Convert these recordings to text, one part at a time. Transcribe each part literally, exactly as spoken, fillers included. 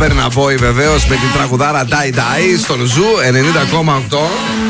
Burna Boy βεβαίως με την τραγουδάρα Die Die στον Ζου ενενήντα κόμμα οκτώ.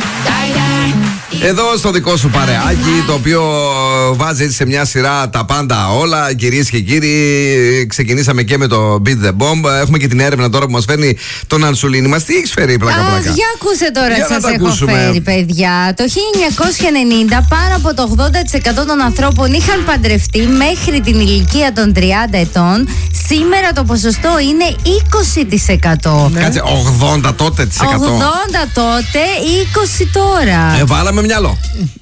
Εδώ στο δικό σου παρεάκι, το οποίο βάζει σε μια σειρά τα πάντα όλα. Κυρίες και κύριοι, ξεκινήσαμε και με το Beat the Bomb. Έχουμε και την έρευνα τώρα που μας φέρνει τον Ανσουλίνη μας. Τι έχεις φέρει, πλάκα πλάκα? Αχ, για ακούσε τώρα, για σας έχω ακούσουμε. φέρει, παιδιά. Το χίλια εννιακόσια ενενήντα πάνω από το ογδόντα τοις εκατό των ανθρώπων είχαν παντρευτεί μέχρι την ηλικία των τριάντα ετών. Σήμερα το ποσοστό είναι είκοσι τοις εκατό. Ναι. Κάτσε, ογδόντα τότε τοις εκατό. ογδόντα τότε, είκοσι τώρα. Ε, βάλαμε μυαλό.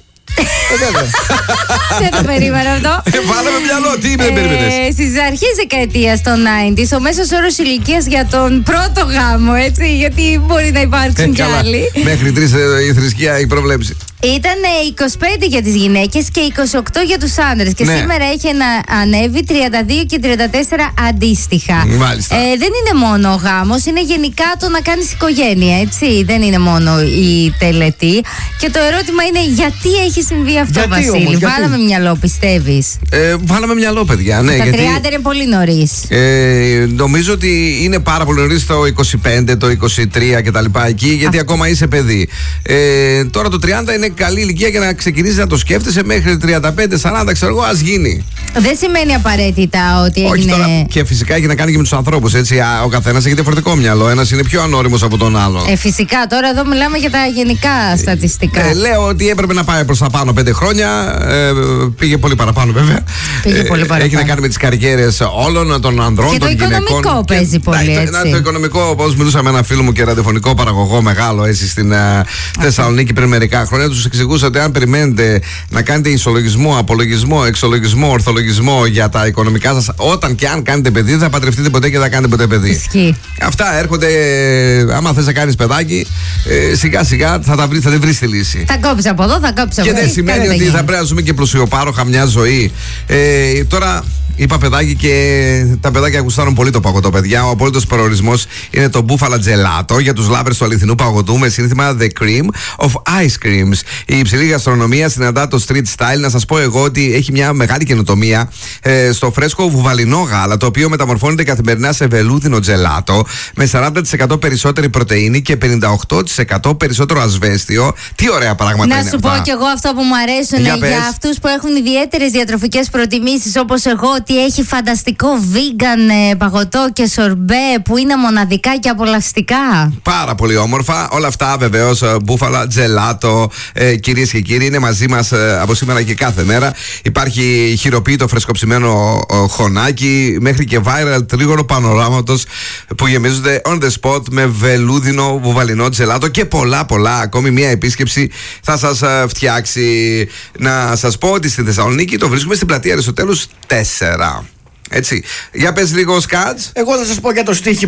Δεν το περίμενα αυτό. Ε, βάλαμε μυαλό, τι δεν περίμενες? Στις αρχές δεκαετίας των ενενήντα, ο μέσος όρος ηλικίας για τον πρώτο γάμο, έτσι, γιατί μπορεί να υπάρξουν κι άλλοι. Μέχρι τρεις η θρησκεία η προβλέψη. Ήταν είκοσι πέντε για τις γυναίκες και είκοσι οκτώ για τους άντρες. Και ναι. σήμερα έχει να ανέβει τριάντα δύο και τριάντα τέσσερα αντίστοιχα. Μάλιστα. Ε, δεν είναι μόνο ο γάμος, είναι γενικά το να κάνεις οικογένεια, έτσι. Δεν είναι μόνο η τελετή. Και το ερώτημα είναι γιατί έχει συμβεί αυτό, γιατί, Βασίλη? όμως, γιατί? Βάλαμε μυαλό, πιστεύεις? Ε, βάλαμε μυαλό, παιδιά. Ναι, Τα γιατί, τριάντα είναι πολύ νωρίς. Ε, νομίζω ότι είναι πάρα πολύ νωρίς το είκοσι πέντε, το είκοσι τρία κτλ. Εκεί, γιατί Α. ακόμα είσαι παιδί. Ε, τώρα το τριάντα είναι καλή ηλικία για να ξεκινήσει να το σκέφτεσαι. Μέχρι τριάντα πέντε σαράντα, ξέρω εγώ, ας γίνει. Δεν σημαίνει απαραίτητα ότι έγινε. Όχι, τώρα, και φυσικά έχει να κάνει και με τους ανθρώπους. Έτσι, ο καθένας έχει διαφορετικό μυαλό. Ένας είναι πιο ανώριμος από τον άλλο. Ε, φυσικά, τώρα εδώ μιλάμε για τα γενικά στατιστικά. Ε, λέω ότι έπρεπε να πάει προς τα πάνω πέντε χρόνια. Ε, πήγε πολύ παραπάνω, βέβαια. Πήγε πολύ παραπάνω. Έχει να κάνει με τις καριέρες όλων των ανδρών, και των το γυναικών. Και το οικονομικό παίζει πολύ, ναι, έτσι. Το, το οικονομικό, όπως μιλούσα με ένα φίλο μου και ραδιοφωνικό παραγωγό μεγάλο, έτσι, στην uh, Θεσσαλονίκη πριν μερικά χρόνια, τους εξηγούσα ότι αν περιμένετε να κάνετε ισολογισμό, απολογισμό, εξολογισμό, ορθολογισμό για τα οικονομικά σας, όταν και αν κάνετε παιδί, δεν θα παντρευτείτε ποτέ και δεν θα κάνετε ποτέ παιδί. Ισχύει. Αυτά έρχονται. Άμα θες να κάνεις παιδάκι, ε, σιγά σιγά θα, τα βρει, θα την βρεις τη λύση. Θα κόψει από εδώ, θα κόψει από εκεί. Και δεν σημαίνει ότι θα πρέπει να ζούμε και πλουσιοπάροχα μια ζωή. Ε, τώρα είπα παιδάκι και τα παιδάκια γουστάρουν πολύ το παγωτό, παιδιά. Ο απόλυτος προορισμός είναι το μπούφαλα τζελάτο για τους λάβρες του αληθινού παγωτού με σύνθημα The Cream of Ice Creams. Η υψηλή γαστρονομία συναντά το street style. Να σας πω εγώ ότι έχει μια μεγάλη καινοτομία ε, στο φρέσκο βουβαλινό γάλα, το οποίο μεταμορφώνεται καθημερινά σε βελούδινο τζελάτο με σαράντα τοις εκατό περισσότερη πρωτεΐνη και πενήντα οκτώ τοις εκατό περισσότερο ασβέστιο. Τι ωραία πράγματα να είναι σου αυτά. πω κι εγώ αυτό που μου αρέσουν για, για αυτούς που έχουν ιδιαίτερες διατροφικές προτιμήσεις όπως εγώ, ότι έχει φανταστικό vegan ε, παγωτό και σορμπέ που είναι μοναδικά και απολαυστικά. Πάρα πολύ όμορφα. Όλα αυτά βεβαίως μπούφαλα, τζελάτο, ε, κυρίες και κύριοι, είναι μαζί μας ε, από σήμερα και κάθε μέρα. Υπάρχει χειροποίητο φρεσκοψημένο ε, χωνάκι, μέχρι και viral τρίγωνο πανοράματος που γεμίζονται on the spot με βελούδινο βουβαλινό τζελάτο και πολλά πολλά ακόμη. Μία επίσκεψη θα σας ε, φτιάξει. Να σας πω ότι στη Θεσσαλονίκη το βρίσκουμε στην πλατεία Αριστοτέλους τέσσερα. Έτσι. Για πες λίγο, Σκάτς. Εγώ θα σας πω για το στοίχημα.